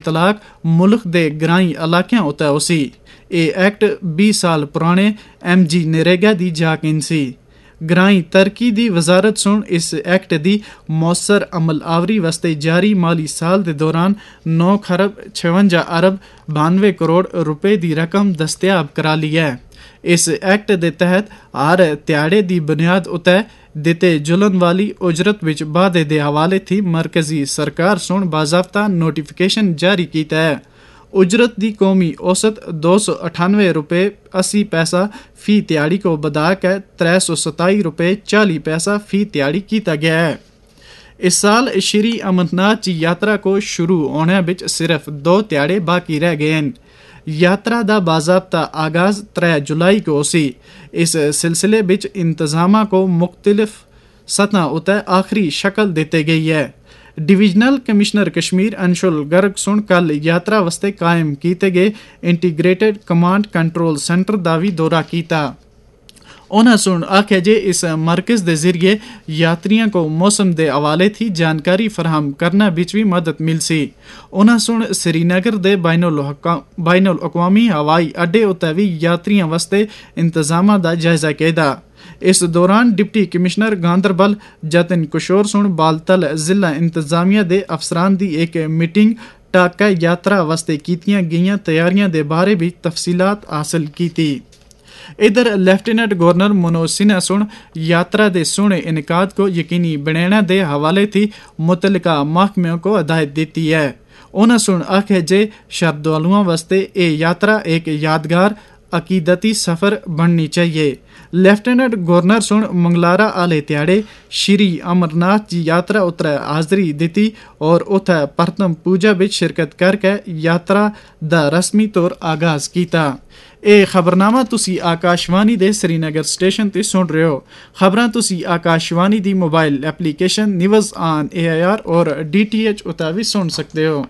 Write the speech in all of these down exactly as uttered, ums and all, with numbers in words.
इतलाक मुल्क दे ग्राई इलाकों उत्ते उसी। ए एक्ट बीस साल पुराने एम जी नरेगा दी जाकिन सी। ग्राई तरक्की दी वजारत सुन इस एक्ट दी मौसर अमल आवरी वास्ते जारी माली साल दे दौरान नौ खरब छवंजा अरब बानवे करोड़ रुपए दी रकम दस्तयाब करा ली है। इस एक्ट दे तहत हर त्याड़े दी बुनियाद उत्ते दिते जुलन वाली उजरत विच वादे दे हवाले थी मरकजी सरकार सुन बाजाफ्ता नोटिफिकेशन जारी कीता है। उजरत दी कौमी औसत दो सौ अठानवे रुपये अस्सी पैसा फी त्याड़ी को बदा के त्रै सौ सताई रुपये चाली पैसा फी त्याड़ी किया गया है। इस साल श्री अमरनाथ जी यात्रा को शुरू होने बिच सिर्फ दो त्याड़े बाकी रह गए हैं। यात्रा दा बाजाब्ता आगाज त्रै जुलाई को सी। इस सिलसिले बिच इंतजामा को मुख्तलिफ सतह उत्ते आखिरी शक्ल देते गई है। डिविजनल कमिश्नर कश्मीर अंशुल गर्ग सुन कल यात्रा वास्ते कायम किए गए इंटीग्रेटेड कमांड कंट्रोल सेंटर दा भी दौरा किया। उन्हें सुन आखे जे इस मरकज के जरिए यात्रियों को मौसम के हवाले थी जानकारी फराहम करना बिच भी मदद मिल सी। उन्हें सुन श्रीनगर के बैनुल अक़वामी हवाई अड्डे उत्ते भी यात्रियों वास्ते इंतजामा का जायजा किया। इस दौरान डिप्टी कमिश्नर गांधरबल जतिन किशोर सुन बालतल जिला इंतजामिया के अफसरान की एक मीटिंग टाका यात्रा वास्ते कीतियां गईयां तैयारियां दे बारे भी तफसीलात हासिल की। इधर लेफ्टिनेंट गवर्नर मनोज सिन्हा सुन यात्रा के सोने इनकाद को यकीनी बनाने के हवाले थी मुतलका महकमों को हिदायत दी है। उन्हें सुन आखे जे श्रद्धालुओं वास्ते ये यात्रा एक यादगार अकीदती सफर बननी चाहिए। लेफ्टिनेंट गवर्नर सुन मंगलारा आले त्याड़े श्री अमरनाथ जी यात्रा उतरे हाजरी दी और उथे प्रथम पूजा विच शिरकत करके यात्रा दा रस्मी तौर आगाज किया। ए खबरनामा तुसी आकाशवाणी दे श्रीनगर स्टेशन ते सुन रहे हो। खबरां तुसी आकाशवाणी दी mobile application news on A I R और डी टी एच उता भी सुन सकते हो।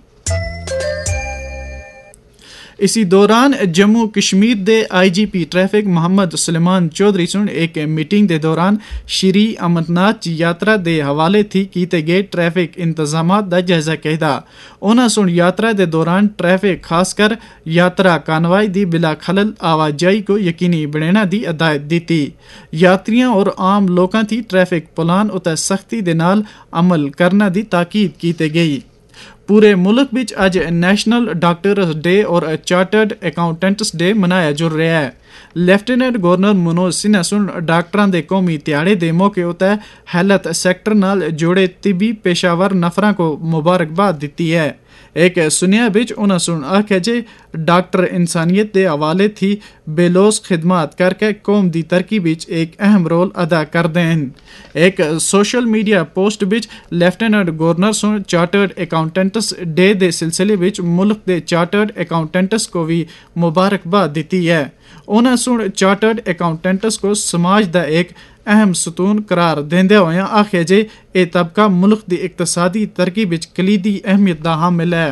इसी दौरान जम्मू कश्मीर दे आई G P traffic Mohammad Suleman Chaudhary सुन एक मीटिंग के दौरान श्री अमरनाथ जी यात्रा के हवाले थी किए गए ट्रैफिक इंतजामात का जायजा किया। उन्हें सुन यात्रा के दौरान ट्रैफिक खासकर यात्रा कानवाई की बिला खलल आवाजाही को यकीनी बनाने की हिदायत दी। यात्रियों और आम लोगों की ट्रैफिक पुलान उते सख्ती दे नाल अमल करने की ताकीद की गई। पूरे मुल्क विच अज नेशनल डॉक्टर्स डे और चार्टर्ड अकाउंटेंट्स डे मनाया जा रहा है। लेफ्टिनेंट गवर्नर मनोज सिन्हा सुन डॉक्टरां दे कौमी त्याड़े दे मौके उत्ते हैल्थ सैक्टर नाल जुड़े तिबी पेशावर नफरां को मुबारकबाद दी है। एक सुनिया बिच उन्हें सुन आखे जे डॉक्टर इंसानियत के हवाले थी बेलोस खिदमात करके कौम की तरक्की बिच एक अहम रोल अदा करते हैं। एक सोशल मीडिया पोस्ट बिच लेफ्टिनेंट गवर्नर सुन चार्टर्ड अकाउंटेंट्स डे के सिलसिले बिच मुल्क के चार्टर्ड अकाउंटेंट्स को भी मुबारकबाद दी है। उन्हें सुन चार्टर्ड अकाउंटेंट्स को समाज का एक अहम सतून करार देंदे होया आखे जे ए तबका मुल्क की इकतसादी तरक्की विच कलीदी अहमियत दा हामिल है।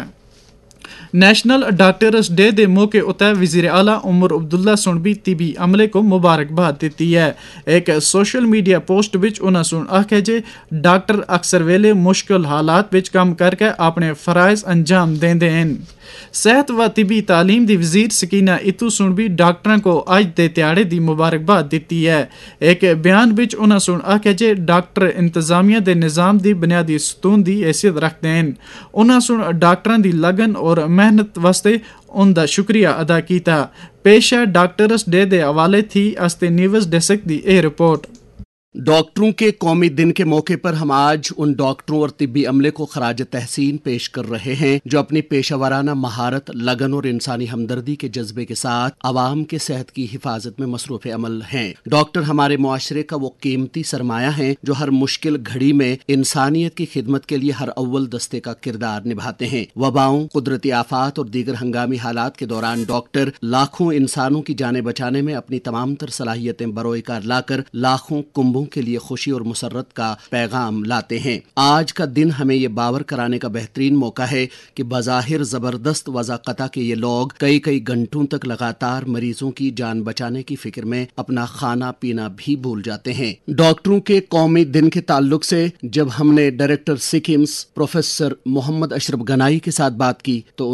नेशनल डॉक्टर्स डे के मौके उत्ते वजीर आला उमर अब्दुल्ला सुन भी तिबी अमले को मुबारकबाद दी है। एक सोशल मीडिया पोस्ट विच उन्हें सुन आखे जे डॉक्टर अक्सर वेले मुश्किल हालात विच काम करके अपने फराइज अंजाम देंदे हैं। सेहत व तिबी तालीम दी वजीर सकीना इतू सुन भी डॉक्टरों को अज दे त्याड़े दी मुबारकबाद दी है। एक बयान विच उन्हें सुन आखे जे डॉक्टर इंतजामिया दे निज़ाम दी बुनियादी सतून दी हैसियत रखते हैं। उन्हें सुन डॉक्टरों दी लगन और मेहनत वास्ते उनका शुक्रिया अदा किया। पेश है डॉक्टर्स डे के हवाले थी अस्ते न्यूज़ डेस्क दी ए रिपोर्ट। डॉक्टरों के कौमी दिन के मौके पर हम आज उन डॉक्टरों और तिब्बी अमले को खराज तहसीन पेश कर रहे हैं जो अपनी पेशावराना महारत, लगन और इंसानी हमदर्दी के जज्बे के साथ आवाम के सेहत की हिफाजत में मसरूफ अमल हैं। डॉक्टर हमारे मुआशरे का वो कीमती सरमाया है जो हर मुश्किल घड़ी में इंसानियत की खिदमत के लिए हर अव्वल दस्ते का किरदार निभाते हैं। वबाओं, कुदरती आफात और दीगर हंगामी हालात के दौरान डॉक्टर लाखों इंसानों की जानें बचाने में अपनी तमाम तर सलाहियतें बरोएकार लाकर लाखों कुंभों के लिए खुशी और मुसर्रत का पैगाम लाते हैं। आज का दिन हमें ये बावर कराने का बेहतरीन मौका है कि बज़ाहिर जबरदस्त वज़ाक़ता के ये लोग कई कई घंटों तक लगातार मरीजों की जान बचाने की फिक्र में अपना खाना पीना भी भूल जाते हैं। डॉक्टरों के कौमी दिन के ताल्लुक से जब हमने डायरेक्टर सिकिम्स प्रोफेसर मोहम्मद अशरफ गनाई के साथ बात की तो